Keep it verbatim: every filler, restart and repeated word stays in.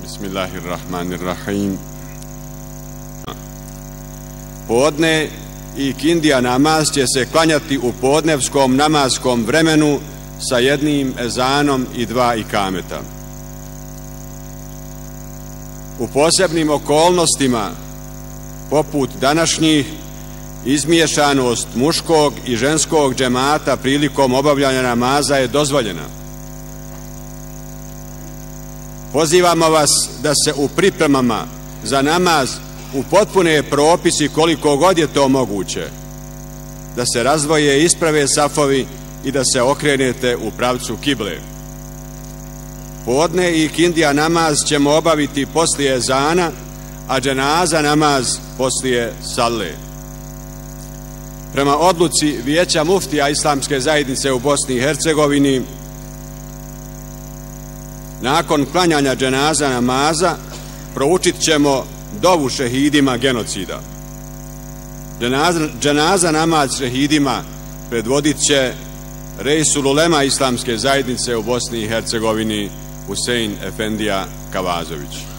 Bismillahirrahmanirrahim. Podne i kindija namaz će se klanjati u podnevskom namazskom vremenu sa jednim ezanom i dva ikameta. U posebnim okolnostima, poput današnjih, izmiješanost muškog i ženskog džemata prilikom obavljanja namaza je dozvoljena. Pozivamo vas da se u pripremama za namaz upotpune propisi koliko god je to moguće, da se razdvoje i isprave safovi i da se okrenete u pravcu kible. Podne i kindija namaz ćemo obaviti poslije ezana, a dženaza namaz poslije salle. Prema odluci Vijeća muftija Islamske zajednice u Bosni i Hercegovini, nakon klanjanja dženaza namaza proučit ćemo dovu šehidima genocida. Dženaza, dženaza namaz šehidima predvodit će Reisul ulema Islamske zajednice u Bosni i Hercegovini Husein Efendija Kavazović.